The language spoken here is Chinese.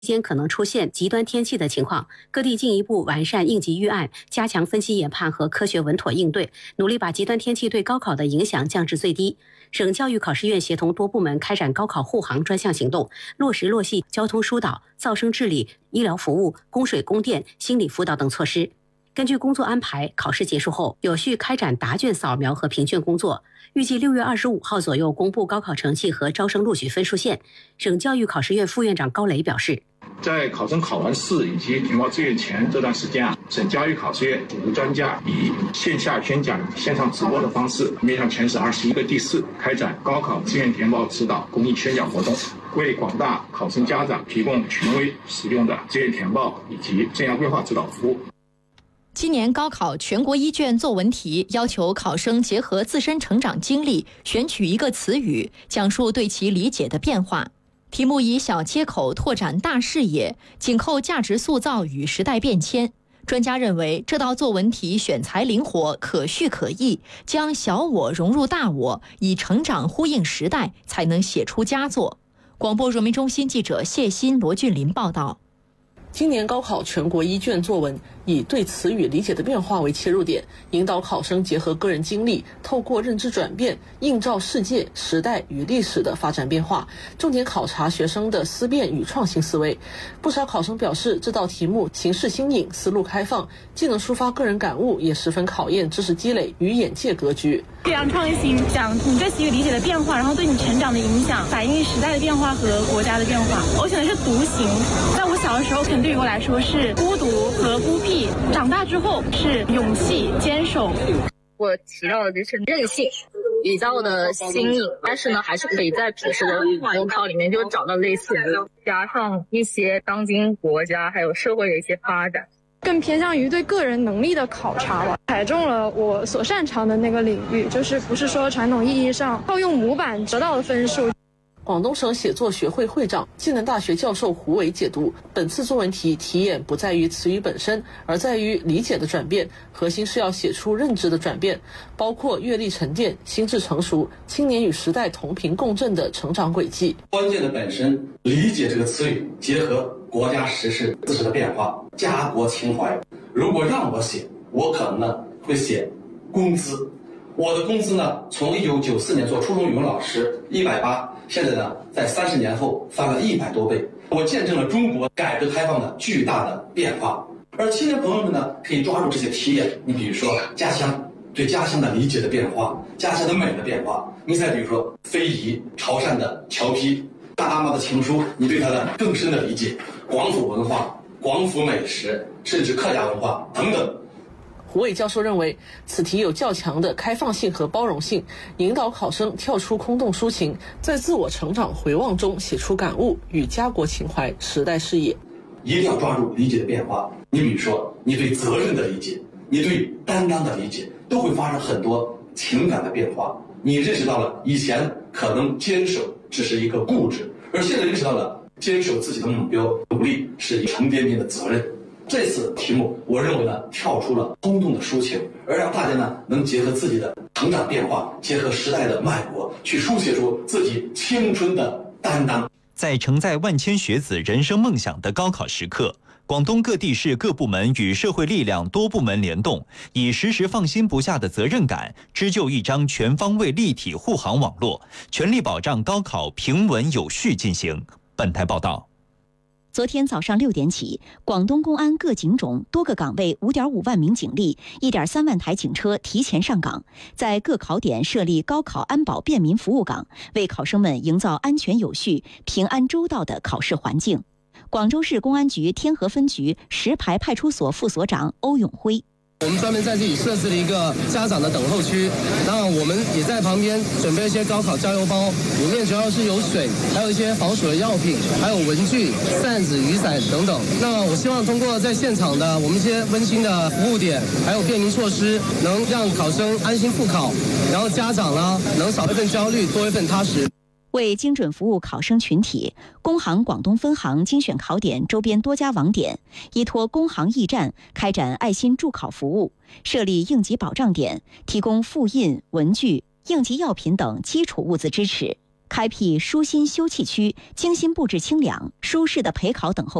间可能出现极端天气的情况，各地进一步完善应急预案，加强分析研判和科学稳妥应对，努力把极端天气对高考的影响降至最低。省教育考试院协同多部门开展高考护航专项行动，落实落细交通疏导、噪声治理、医疗服务、供水供电、心理辅导等措施。根据工作安排，考试结束后有序开展答卷扫描和评卷工作，预计6月25号左右公布高考成绩和招生录取分数线。省教育考试院副院长高雷表示， 在考生考完试以及填报志愿前这段时间省教育考试院组织专家以线下宣讲、线上直播的方式，面向全省21个地市开展高考志愿填报指导公益宣讲活动，为广大考生家长提供权威实用的志愿填报以及生涯规划指导服务。 今年高考全国一卷作文题要求考生结合自身成长经历，选取一个词语，讲述对其理解的变化。题目以小切口拓展大视野，紧扣价值塑造与时代变迁。专家认为，这道作文题选材灵活，可叙可议，将小我融入大我，以成长呼应时代，才能写出佳作。广播人民中心记者谢欣、罗俊林报道。 今年高考全国一卷作文以对词语理解的变化为切入点，引导考生结合个人经历，透过认知转变，映照世界、时代与历史的发展变化，重点考察学生的思辨与创新思维。不少考生表示，这道题目形式新颖，思路开放，既能抒发个人感悟，也十分考验知识积累与眼界格局。 非常创新，讲你对词语理解的变化，然后对你成长的影响，反映时代的变化和国家的变化。我选的是独行，在我小的时候，可能对于我来说是孤独和孤僻，长大之后是勇气、坚守。 我提到的就是韧性，比较的新颖，但是呢，还是可以在平时的模考里面就找到类似的，加上一些当今国家还有社会的一些发展。 更偏向于对个人能力的考察吧，踩中了我所擅长的那个领域，就是不是说传统意义上套用模板得到的分数。 广东省写作学会会长、暨南大学教授胡伟解读，本次作文题题眼不在于词语本身，而在于理解的转变，核心是要写出认知的转变，包括阅历沉淀、心智成熟、青年与时代同频共振的成长轨迹。 关键的本身理解这个词语，结合国家时事自身的变化，家国情怀。如果让我写，我可能呢会写工资。我的工资呢，从1994年做初中语文老师180，现在呢在30年后翻了100多倍。我见证了中国改革开放的巨大的变化。而青年朋友们呢，可以抓住这些题眼，你比如说家乡，对家乡的理解的变化，家乡的美的变化。你再比如说非遗、潮汕的荞埤，大阿妈的情书，你对它的更深的理解，广府文化、广府美食，甚至客家文化等等。 胡伟教授认为，此题有较强的开放性和包容性，引导考生跳出空洞抒情，在自我成长回望中写出感悟与家国情怀、时代视野。 一定要抓住理解的变化。你比如说，你对责任的理解，你对担当的理解，都会发生很多情感的变化。你认识到了以前可能坚守只是一个固执，而现在认识到了坚守自己的目标，努力是沉甸甸的责任。这次题目，我认为呢，跳出了空洞的抒情，而让大家呢能结合自己的成长变化，结合时代的脉搏，去书写出自己青春的担当。 在承载万千学子人生梦想的高考时刻，广东各地市各部门与社会力量多部门联动，以时时放心不下的责任感，织就一张全方位立体护航网络，全力保障高考平稳有序进行。本台报道。 昨天早上6点起，广东公安各警种多个岗位5.5万名警力、1.3万台警车提前上岗，在各考点设立高考安保便民服务岗，为考生们营造安全有序、平安周到的考试环境。广州市公安局天河分局石牌派出所副所长欧永辉。 我们专门在这里设置了一个家长的等候区，那我们也在旁边准备一些高考加油包，里面主要是有水，还有一些防暑的药品，还有文具、扇子、雨伞等等。那我希望通过在现场的我们一些温馨的服务点，还有便民措施，能让考生安心复考，然后家长呢能少一份焦虑，多一份踏实。 为精准服务考生群体，工行广东分行精选考点周边多家网点依托工行驿站开展爱心助考服务，设立应急保障点，提供复印、文具、应急药品等基础物资支持。 开辟舒心休憩区，精心布置清凉舒适的陪考等候